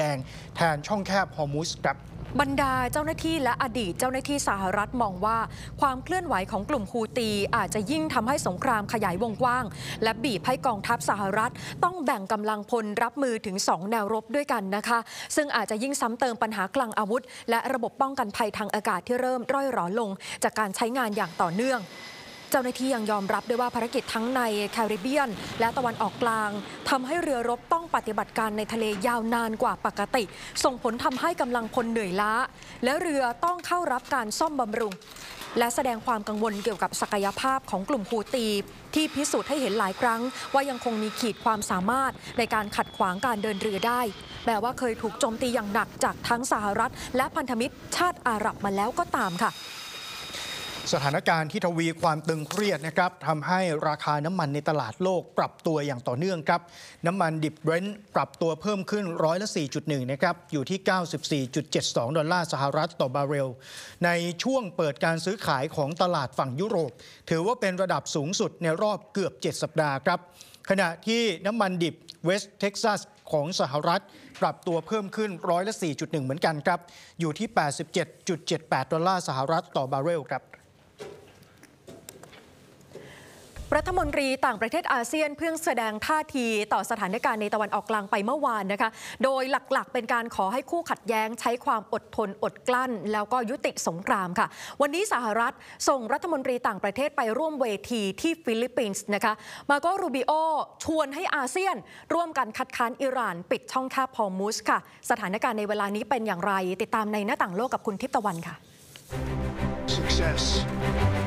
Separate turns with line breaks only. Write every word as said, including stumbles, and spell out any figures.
งแทนช่องแคบฮอร์มุซครับ
บรรดาเจ้าหน้าที่และอดีตเจ้าหน้าที่สหรัฐมองว่าความเคลื่อนไหวของกลุ่มฮูตีอาจจะยิ่งทำให้สงครามขยายวงกว้างและบีบให้กองทัพสหรัฐต้องแบ่งกำลังพลรับมือถึงสองแนวรบด้วยกันนะคะซึ่งอาจจะยิ่งซ้ำเติมปัญหาคลังอาวุธและระบบป้องกันภัยทางอากาศที่เริ่มร่อยหรอลงจากการใช้งานอย่างต่อเนื่องเจ้าหน้าที่ยังยอมรับด้วยว่าภารกิจทั้งในแคริบเบียนและตะวันออกกลางทำให้เรือรบต้องปฏิบัติการในทะเลยาวนานกว่าปกติส่งผลทำให้กำลังพลเหนื่อยล้าและเรือต้องเข้ารับการซ่อมบำรุงและแสดงความกังวลเกี่ยวกับศักยภาพของกลุ่มฮูตีที่พิสูจน์ให้เห็นหลายครั้งว่ายังคงมีขีดความสามารถในการขัดขวางการเดินเรือได้แม้ว่าเคยถูกโจมตีอย่างหนักจากทั้งสหรัฐและพันธมิตรชาติอาหรับมาแล้วก็ตามค่ะ
สถานการณ์ที่ทวีความตึงเครียดนะครับทำให้ราคาน้ำมันในตลาดโลกปรับตัวอย่างต่อเนื่องครับน้ำมันดิบเบรนท์ปรับตัวเพิ่มขึ้นร้อยละ สี่จุดหนึ่ง นะครับอยู่ที่ เก้าสิบสี่จุดเจ็ดสอง ดอลลาร์สหรัฐต่อบาร์เรลในช่วงเปิดการซื้อขายของตลาดฝั่งยุโรปถือว่าเป็นระดับสูงสุดในรอบเกือบเจ็ดสัปดาห์ครับขณะที่น้ำมันดิบเวสต์เท็กซัสของสหรัฐปรับตัวเพิ่มขึ้นร้อยละ สี่จุดหนึ่ง เหมือนกันครับอยู่ที่ แปดสิบเจ็ดจุดเจ็ดแปด ดอลลาร์สหรัฐต่อบาร์เรลครับ
รัฐมนตรีต่างประเทศอาเซียนเพิ่งแสดงท่าทีต่อสถานการณ์ในตะวันออกกลางไปเมื่อวานนะคะโดยหลักๆเป็นการขอให้คู่ขัดแย้งใช้ความอดทนอดกลั้นแล้วก็ยุติสงครามค่ะวันนี้สหรัฐส่งรัฐมนตรีต่างประเทศไปร่วมเวทีที่ฟิลิปปินส์นะคะมาโกรูบิโอชวนให้อาเซียนร่วมกันคัดค้านอิหร่านปิดช่องแคบฮอร์มุซค่ะสถานการณ์ในเวลานี้เป็นอย่างไรติดตามในหน้าต่างโลกกับคุณทิพย์ตะวันค่ะ Success